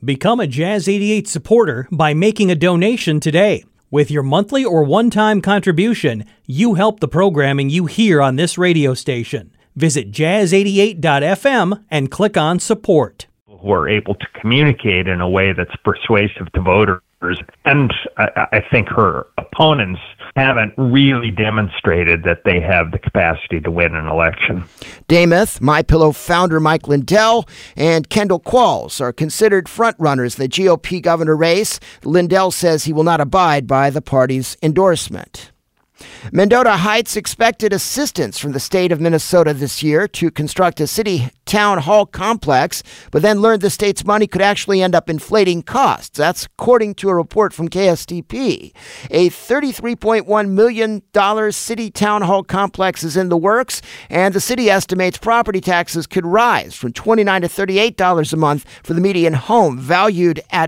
Become a Jazz 88 supporter by making a donation today. With your monthly or one-time contribution, you help the programming you hear on this radio station. Visit jazz88.fm and click on support. Who are able to communicate in a way that's persuasive to voters. And I think her opponents haven't really demonstrated that they have the capacity to win an election. Dameth, MyPillow founder Mike Lindell, and Kendall Qualls are considered frontrunners in the GOP governor race. Lindell says he will not abide by the party's endorsement. Mendota Heights expected assistance from the state of Minnesota this year to construct a city town hall complex, but then learned the state's money could actually end up inflating costs. That's according to a report from KSTP. A $33.1 million city town hall complex is in the works, and the city estimates property taxes could rise from $29 to $38 a month for the median home, valued at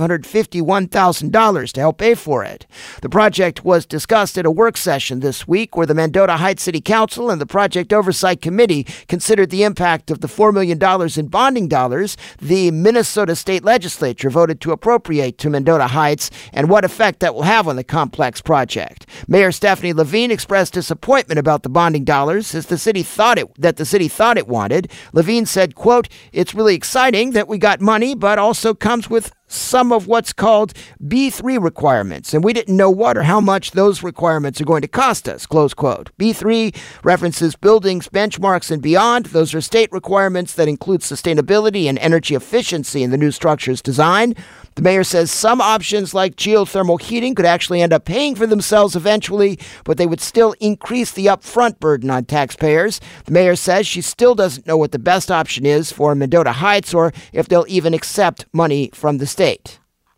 $551,000 to help pay for it. The project was discussed at a work session this week where the Mendota Heights City Council and the Project Oversight Committee considered the impact of the $4 million in bonding dollars the Minnesota State Legislature voted to appropriate to Mendota Heights and what effect that will have on the complex project. Mayor Stephanie Levine expressed disappointment about the bonding dollars as the city thought it wanted. Levine said, quote, "It's really exciting that we got money, but also comes with some of what's called B3 requirements, and we didn't know what or how much those requirements are going to cost us," close quote. B3 references buildings, benchmarks, and beyond. Those are state requirements that include sustainability and energy efficiency in the new structure's design. The mayor says some options like geothermal heating could actually end up paying for themselves eventually, but they would still increase the upfront burden on taxpayers. The mayor says she still doesn't know what the best option is for Mendota Heights or if they'll even accept money from the state.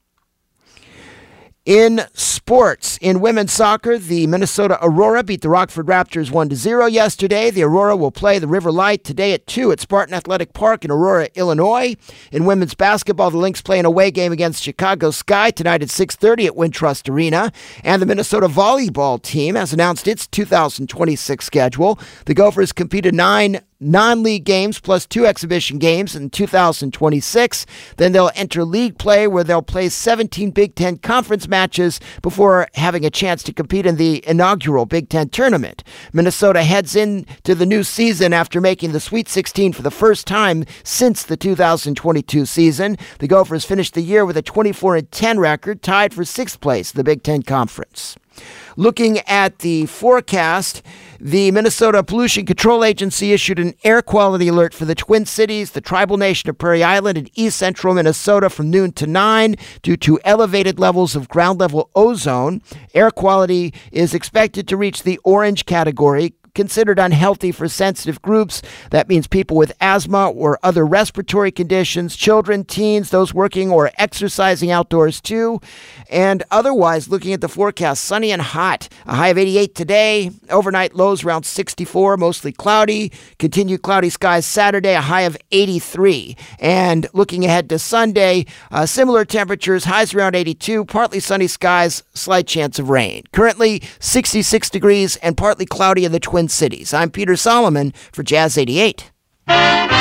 In sports, in women's soccer, the Minnesota Aurora beat the Rockford Raptors 1-0 yesterday. The Aurora will play the River Light today at 2 at Spartan Athletic Park in Aurora, Illinois. In women's basketball, the Lynx play an away game against Chicago Sky tonight at 6:30 at Wintrust Arena. And the Minnesota volleyball team has announced its 2026 schedule. The Gophers competed 9 non-league games plus 2 exhibition games in 2026. Then they'll enter league play where they'll play 17 Big Ten conference matches before having a chance to compete in the inaugural Big Ten tournament. Minnesota heads into the new season after making the Sweet 16 for the first time since the 2022 season. The Gophers finished the year with a 24-10 record, tied for 6th place in the Big Ten Conference. Looking at the forecast, the Minnesota Pollution Control Agency issued an air quality alert for the Twin Cities, the tribal nation of Prairie Island, and east central Minnesota from noon to 9 due to elevated levels of ground level ozone. Air quality is expected to reach the orange category, considered unhealthy for sensitive groups. That means people with asthma or other respiratory conditions, children, teens, those working or exercising outdoors too. And otherwise, looking at the forecast, sunny and hot. A high of 88 today. Overnight lows around 64, mostly cloudy. Continued cloudy skies Saturday, a high of 83. And looking ahead to Sunday, similar temperatures, highs around 82, partly sunny skies, slight chance of rain. Currently 66 degrees and partly cloudy in the Twin Cities. I'm Peter Solomon for Jazz 88.